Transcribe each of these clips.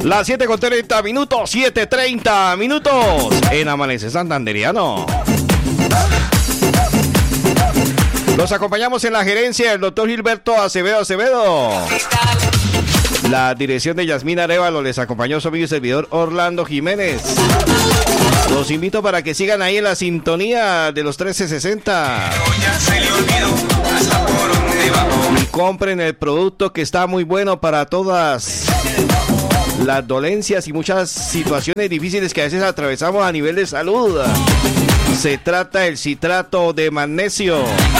Las 7:30 minutos, 7:30 minutos en Amanece Santanderiano. Los acompañamos en la gerencia del doctor Gilberto Acevedo. La dirección de Yasmín Arévalo, les acompañó su amigo y servidor Orlando Jiménez. Los invito para que sigan ahí en la sintonía de los 1360. Y compren el producto que está muy bueno para todas las dolencias y muchas situaciones difíciles que a veces atravesamos a nivel de salud. Se trata del citrato de magnesio.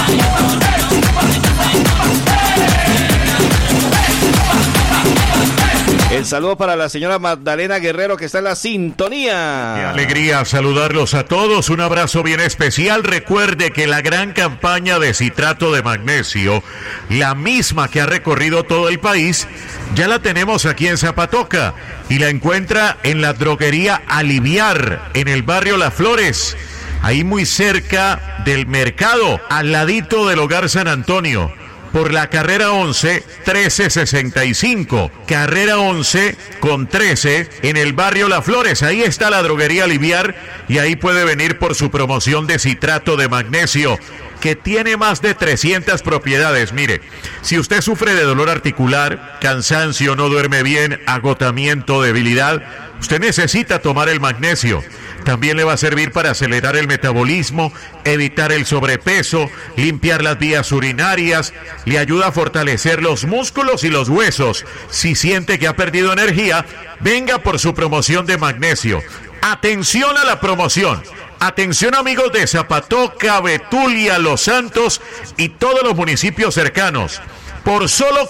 El saludo para la señora Magdalena Guerrero, que está en la sintonía. Qué alegría saludarlos a todos. Un abrazo bien especial. Recuerde que la gran campaña de citrato de magnesio, la misma que ha recorrido todo el país, ya la tenemos aquí en Zapatoca y la encuentra en la droguería Aliviar, en el barrio Las Flores, ahí muy cerca del mercado, al ladito del Hogar San Antonio. Por la carrera 11, 1365. Carrera 11 con 13 en el barrio Las Flores. Ahí está la droguería Aliviar y ahí puede venir por su promoción de citrato de magnesio, que tiene más de 300 propiedades. Mire, si usted sufre de dolor articular, cansancio, no duerme bien, agotamiento, debilidad, usted necesita tomar el magnesio. También le va a servir para acelerar el metabolismo, evitar el sobrepeso, limpiar las vías urinarias, le ayuda a fortalecer los músculos y los huesos. Si siente que ha perdido energía, venga por su promoción de magnesio. Atención a la promoción. Atención amigos de Zapatoca, Betulia, Los Santos y todos los municipios cercanos. Por solo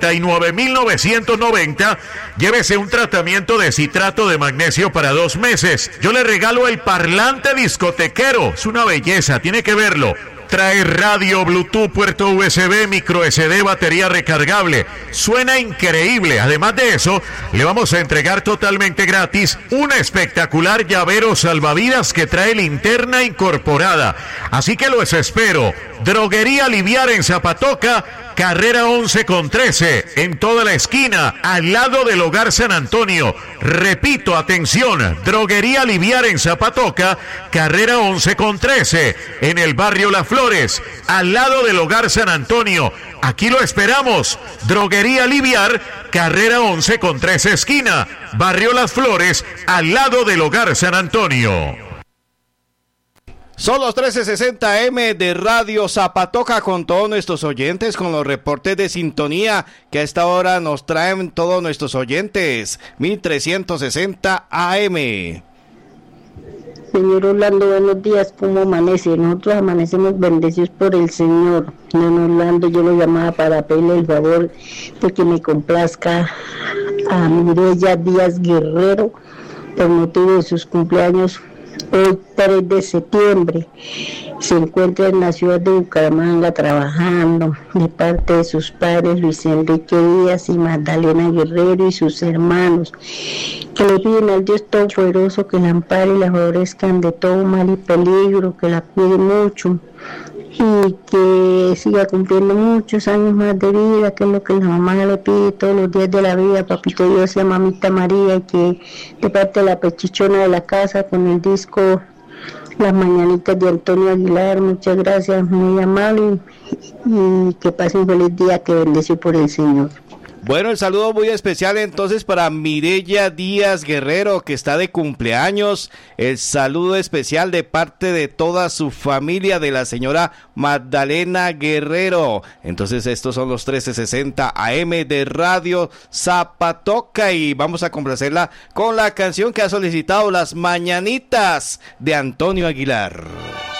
49,990, llévese un tratamiento de citrato de magnesio para 2 meses. Yo le regalo el parlante discotequero. Es una belleza, tiene que verlo. Trae radio, Bluetooth, puerto USB, micro SD, batería recargable. Suena increíble. Además de eso, le vamos a entregar totalmente gratis un espectacular llavero salvavidas que trae linterna incorporada. Así que los espero. Droguería Aliviar en Zapatoca, carrera 11 con 13, en toda la esquina, al lado del Hogar San Antonio. Repito, atención, Droguería Aliviar en Zapatoca, carrera 11 con 13, en el barrio Las Flores, al lado del Hogar San Antonio. Aquí lo esperamos. Droguería Aliviar, carrera 11 con 13 esquina, barrio Las Flores, al lado del Hogar San Antonio. Son los 1360 M de Radio Zapatoca con todos nuestros oyentes, con los reportes de sintonía que a esta hora nos traen todos nuestros oyentes. 1360 AM. Señor Orlando, buenos días, ¿cómo amanece? Nosotros amanecemos bendecidos por el Señor. Don Orlando, yo lo llamaba para pedirle el favor de que me complazca a Mireya Díaz Guerrero por motivo de sus cumpleaños. Hoy 3 de septiembre se encuentra en la ciudad de Bucaramanga trabajando de parte de sus padres Luis Enrique Díaz y Magdalena Guerrero y sus hermanos, que le piden al Dios Todopoderoso que la ampare y la favorezcan de todo mal y peligro, que la cuide mucho y que siga cumpliendo muchos años más de vida, que es lo que la mamá le pide todos los días de la vida, papito Dios y a mamita María, y que de parte de la pechichona de la casa con el disco Las Mañanitas de Antonio Aguilar. Muchas gracias, muy amable, y que pasen un feliz día, que bendeció por el Señor. Bueno, el saludo muy especial entonces para Mireya Díaz Guerrero, que está de cumpleaños. El saludo especial de parte de toda su familia, de la señora Magdalena Guerrero. Entonces estos son los 1360 AM de Radio Zapatoca y vamos a complacerla con la canción que ha solicitado, Las Mañanitas de Antonio Aguilar.